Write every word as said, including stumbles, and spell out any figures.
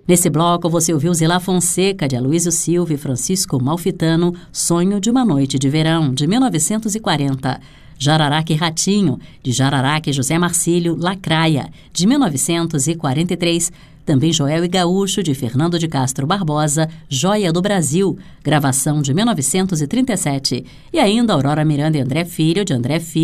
Nesse bloco, você ouviu Zilá Fonseca, de Aloysio Silva e Francisco Malfitano, Sonho de uma Noite de Verão, de mil novecentos e quarenta. Jararaca e Ratinho, de Jararaca e José Marcílio, Lacraia, de mil novecentos e quarenta e três. Também Joel e Gaúcho, de Fernando de Castro Barbosa, Joia do Brasil, gravação de mil novecentos e trinta e sete. E ainda Aurora Miranda e André Filho, de André Filho.